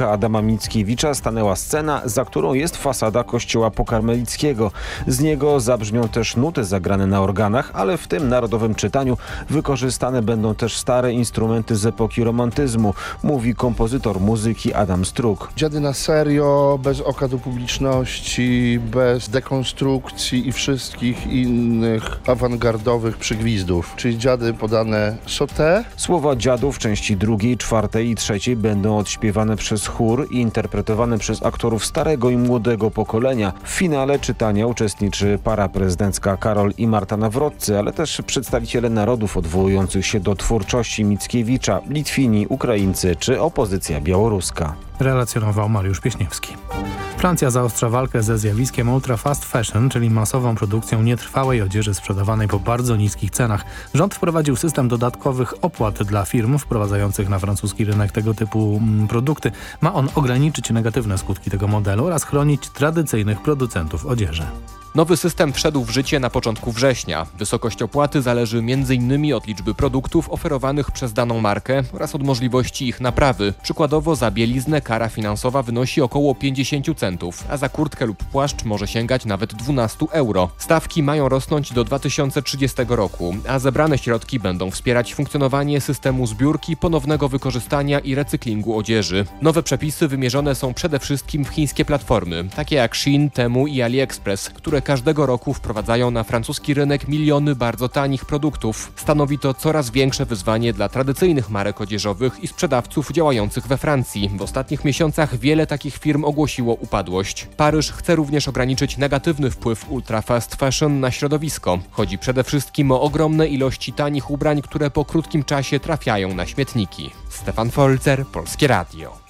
pomnika Adama Mickiewicza stanęła scena, za którą jest fasada kościoła pokarmelickiego. Z niego zabrzmią też nuty zagrane na organach, ale w tym narodowym czytaniu wykorzystane będą też stare instrumenty z epoki romantyzmu, mówi kompozytor muzyki Adam Struk. Dziady na serio, bez okadu publiczności, bez dekonstrukcji i wszystkich innych awangardowych przygwizdów. Czyli dziady podane sauté. Słowa dziadów w części drugiej, czwartej i trzeciej będą odśpiewane przez chór i interpretowane przez aktorów starego i młodego pokolenia. W finale czytania uczestniczy para prezydencka Karol i Marta Nawroccy, ale też przedstawiciele narodów odwołujących się do twórczości Mickiewicza, Litwini, Ukraińcy czy opozycja białoruska. Relacjonował Mariusz Pieśniewski. Francja zaostrza walkę ze zjawiskiem ultra fast fashion, czyli masową produkcją nietrwałej odzieży sprzedawanej po bardzo niskich cenach. Rząd wprowadził system dodatkowych opłat dla firm wprowadzających na francuski rynek tego typu produkty. Ma on ograniczyć negatywne skutki tego modelu oraz chronić tradycyjnych producentów odzieży. Nowy system wszedł w życie na początku września. Wysokość opłaty zależy m.in. od liczby produktów oferowanych przez daną markę oraz od możliwości ich naprawy. Przykładowo za bieliznę kara finansowa wynosi około 50 centów, a za kurtkę lub płaszcz może sięgać nawet 12 euro. Stawki mają rosnąć do 2030 roku, a zebrane środki będą wspierać funkcjonowanie systemu zbiórki, ponownego wykorzystania i recyklingu odzieży. Nowe przepisy wymierzone są przede wszystkim w chińskie platformy, takie jak Shein, Temu i AliExpress, które każdego roku wprowadzają na francuski rynek miliony bardzo tanich produktów. Stanowi to coraz większe wyzwanie dla tradycyjnych marek odzieżowych i sprzedawców działających we Francji. W ostatnich miesiącach wiele takich firm ogłosiło upadłość. Paryż chce również ograniczyć negatywny wpływ ultra fast fashion na środowisko. Chodzi przede wszystkim o ogromne ilości tanich ubrań, które po krótkim czasie trafiają na śmietniki. Stefan Folzer, Polskie Radio.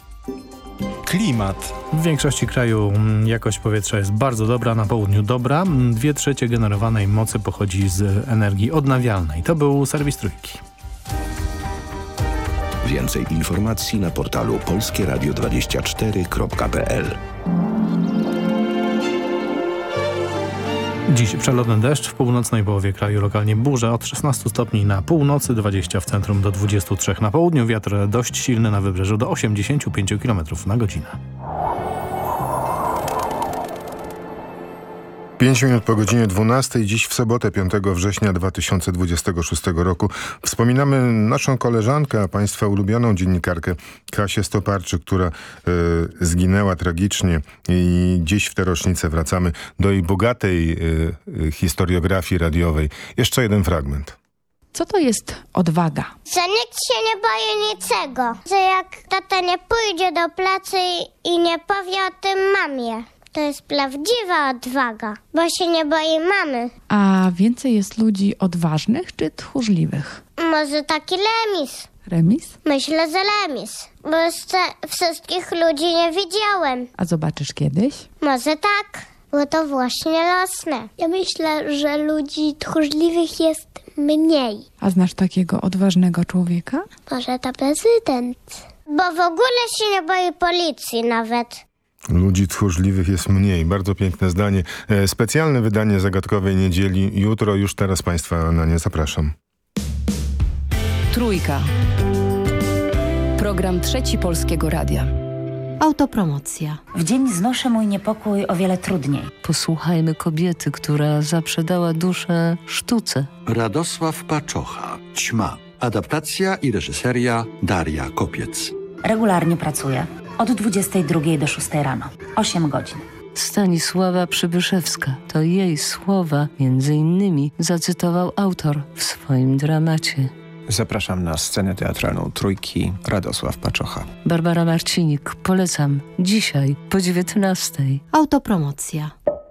Klimat. W większości kraju jakość powietrza jest bardzo dobra, na południu dobra. 2/3 generowanej mocy pochodzi z energii odnawialnej. To był serwis Trójki. Więcej informacji na portalu polskieradio24.pl. Dziś przelotny deszcz, w północnej połowie kraju lokalnie burze, od 16 stopni na północy, 20 w centrum do 23 na południu, wiatr dość silny na wybrzeżu do 85 km na godzinę. 5 minut po godzinie 12, dziś w sobotę 5 września 2026 roku wspominamy naszą koleżankę, a państwa ulubioną dziennikarkę Kasię Stoparczyk, która zginęła tragicznie i dziś w tę rocznicę wracamy do jej bogatej historiografii radiowej. Jeszcze jeden fragment. Co to jest odwaga? Że nikt się nie boi niczego. Że jak tata nie pójdzie do pracy i nie powie o tym mamie. To jest prawdziwa odwaga, bo się nie boi mamy. A więcej jest ludzi odważnych czy tchórzliwych? Może taki remis. Remis? Myślę, że remis, bo jeszcze wszystkich ludzi nie widziałem. A zobaczysz kiedyś? Może tak, bo to właśnie rosnę. Ja myślę, że ludzi tchórzliwych jest mniej. A znasz takiego odważnego człowieka? Może to prezydent. Bo w ogóle się nie boi policji nawet. Ludzi tchórzliwych jest mniej. Bardzo piękne zdanie. Specjalne wydanie Zagadkowej Niedzieli. Jutro, już teraz państwa na nie zapraszam. Trójka. Program Trzeci Polskiego Radia. Autopromocja. W dzień znoszę mój niepokój o wiele trudniej. Posłuchajmy kobiety, która zaprzedała duszę sztuce. Radosław Paczocha. Ćma. Adaptacja i reżyseria Daria Kopiec. Regularnie pracuję. Od 22 do 6 rano. 8 godzin. Stanisława Przybyszewska. To jej słowa, między innymi, zacytował autor w swoim dramacie. Zapraszam na scenę teatralną Trójki, Radosław Paczocha. Barbara Marcinik. Polecam. Dzisiaj po 19. Autopromocja.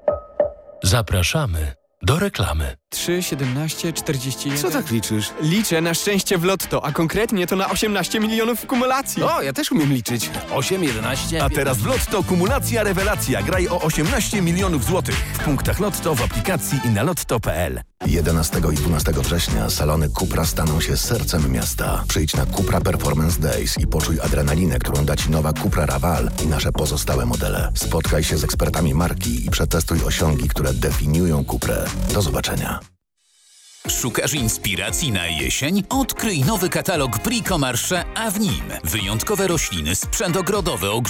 Zapraszamy do reklamy. 3, 17, 41... Co tak liczysz? Liczę na szczęście w lotto, a konkretnie to na 18 milionów w kumulacji. O, ja też umiem liczyć. 8, 11... A teraz w lotto kumulacja rewelacja. Graj o 18 milionów złotych. W punktach lotto, w aplikacji i na lotto.pl. 11 i 12 września salony Cupra staną się sercem miasta. Przyjdź na Cupra Performance Days i poczuj adrenalinę, którą da Ci nowa Cupra Raval i nasze pozostałe modele. Spotkaj się z ekspertami marki i przetestuj osiągi, które definiują Cuprę. Do zobaczenia. Szukasz inspiracji na jesień? Odkryj nowy katalog Bricomarché, a w nim wyjątkowe rośliny, sprzęt ogrodowy,